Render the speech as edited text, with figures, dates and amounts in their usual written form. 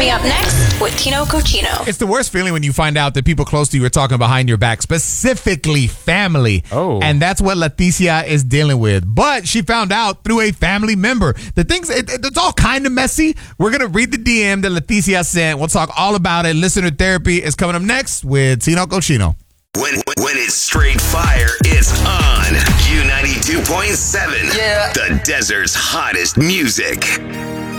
Coming up next with Tino Cochino. It's the worst feeling when you find out that people close to you are talking behind your back, specifically family. Oh. And that's what Leticia is dealing with. But she found out through a family member. The things, it's all kind of messy. We're going to read the DM that Leticia sent. We'll talk all about it. Listener therapy is coming up next with Tino Cochino. When it's straight fire, it's on Q92.7. Yeah. The desert's hottest music.